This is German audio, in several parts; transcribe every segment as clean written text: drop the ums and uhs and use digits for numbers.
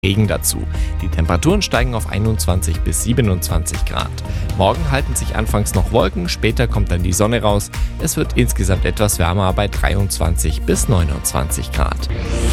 Regen dazu. Die Temperaturen steigen auf 21 bis 27 Grad. Morgen halten sich anfangs noch Wolken, später kommt dann die Sonne raus. Es wird insgesamt etwas wärmer bei 23 bis 29 Grad.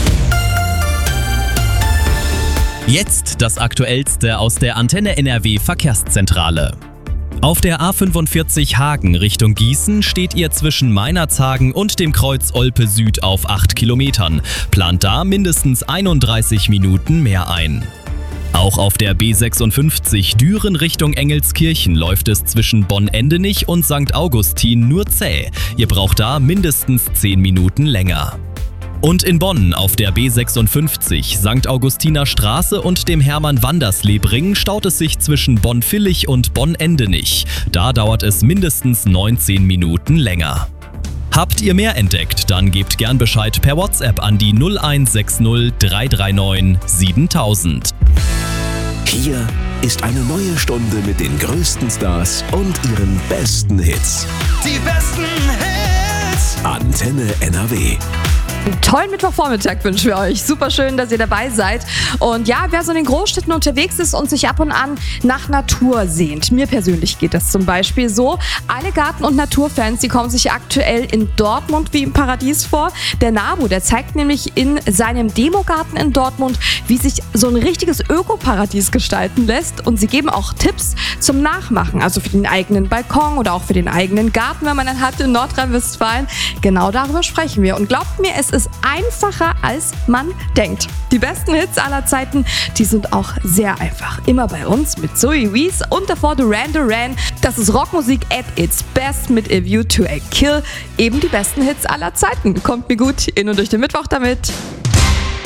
Jetzt das Aktuellste aus der Antenne NRW Verkehrszentrale. Auf der A45 Hagen Richtung Gießen steht ihr zwischen Meinerzhagen und dem Kreuz Olpe Süd auf 8 Kilometern. Plant da mindestens 31 Minuten mehr ein. Auch auf der B56 Düren Richtung Engelskirchen läuft es zwischen Bonn-Endenich und St. Augustin nur zäh. Ihr braucht da mindestens 10 Minuten länger. Und in Bonn auf der B56 St. Augustiner Straße und dem Hermann-Wandersleb-Ring staut es sich zwischen Bonn-Villich und Bonn-Endenich. Da dauert es mindestens 19 Minuten länger. Habt ihr mehr entdeckt, dann gebt gern Bescheid per WhatsApp an die 0160 339 7000. Hier ist eine neue Stunde mit den größten Stars und ihren besten Hits. Die besten Hits! Antenne NRW. Einen tollen Mittwochvormittag wünschen wir euch. Super schön, dass ihr dabei seid. Und ja, wer so in den Großstädten unterwegs ist und sich ab und an nach Natur sehnt. Mir persönlich geht das zum Beispiel so. Alle Garten- und Naturfans, die kommen sich aktuell in Dortmund wie im Paradies vor. Der NABU, der zeigt nämlich in seinem Demogarten in Dortmund, wie sich so ein richtiges Ökoparadies gestalten lässt. Und sie geben auch Tipps zum Nachmachen. Also für den eigenen Balkon oder auch für den eigenen Garten, wenn man dann hat in Nordrhein-Westfalen. Genau darüber sprechen wir. Und glaubt mir, es ist einfacher, als man denkt. Die besten Hits aller Zeiten, die sind auch sehr einfach. Immer bei uns mit Zoe Wees und davor Duran Duran. Das ist Rockmusik at its best mit A View to a Kill. Eben die besten Hits aller Zeiten. Kommt mir gut in und durch den Mittwoch damit.